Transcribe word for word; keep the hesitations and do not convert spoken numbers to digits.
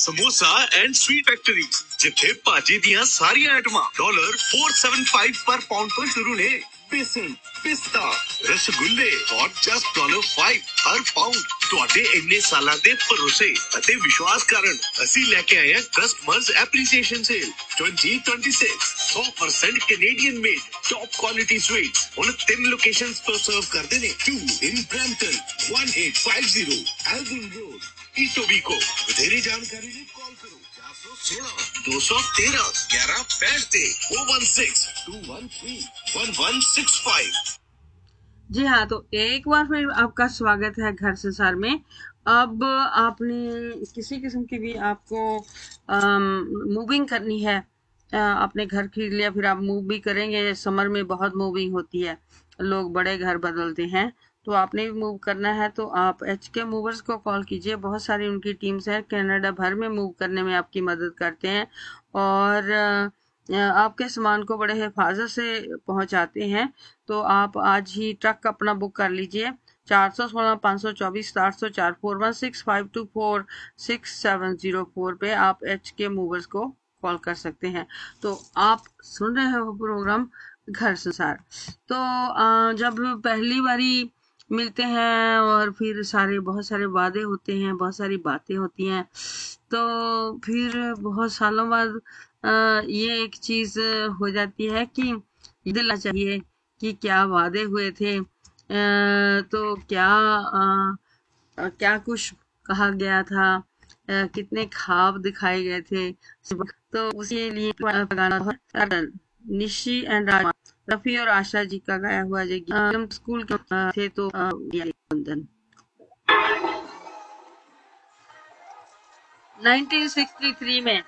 Samosa and sweet factory जिथे भाजी दियां सारियां आइटमां डॉलर फोर सेवन फाइव पर पाउंड तो शुरू ने। बेसन, पिस्ता, रसगुल्ले और जस्ट डॉलर फाइव हर पाउंड। ਤੁਹਾਡੇ ਇੰਨੇ ਸਾਲਾਂ ਦੇ ਭਰੋਸੇ ਅਤੇ ਵਿਸ਼ਵਾਸ ਕਾਰਨ ਅਸੀਂ ਲੈ ਕੇ ਆਏ ਹਾਂ customers appreciation sale twenty twenty-six one hundred percent Canadian made top quality sweets ਹੁਣ ਤਿੰਨ ਲੋਕੇਸ਼ਨਸ ਤੋਂ ਸਰਵ ਕਰਦੇ ਨੇ। two in Brampton eighteen fifty Alvin Road ਈਟੋਬੀਕੋ। ਵਧੇਰੇ ਜਾਣਕਾਰੀ ਲਈ ਕਾਲ ਕਰੋ ਚਾਰ ਸੌ ਸੋਲਾਂ ਦੋ ਸੌ ਤੇਰਾਂ ਗਿਆਰਾਂ ਪੈਂਹਠ ਤੇ four one six two one three one one six five। जी हाँ, तो एक बार फिर आपका स्वागत है घर संसार में। अब आपने किसी किस्म की भी आपको मूविंग करनी है, आ, आपने घर खरीद लिया, फिर आप मूव भी करेंगे। समर में बहुत मूविंग होती है, लोग बड़े घर बदलते हैं, तो आपने भी मूव करना है तो आप एच के मूवर्स को कॉल कीजिए। बहुत सारी उनकी टीम्स हैं, कनाडा भर में मूव करने में आपकी मदद करते हैं और आपके सामान को बड़े हिफाजत से पहुंचाते हैं। तो आप आज ही ट्रक अपना बुक कर लीजिए चार सौ सोलह पाँच सौ चौबीस सात सौ चार four one six five to four six seven zero four पे आप एच के मूवर्स को कॉल कर सकते हैं। तो आप सुन रहे हो प्रोग्राम घर संसार। तो जब पहली बारी मिलते हैं और फिर सारे बहुत सारे वादे होते हैं, बहुत सारी बातें होती हैं, तो फिर बहुत सालों बाद ये एक चीज हो जाती है कि दिल चाहिए कि क्या वादे हुए थे, तो क्या आ, क्या कुछ कहा गया था, आ, कितने ख्वाब दिखाए गए थे। तो उसके लिए गाना निशी एंड रफी और आशा जी का गाया हुआ जब स्कूल के थे तो बंधन नाइनटीन सिक्सटी थ्री में।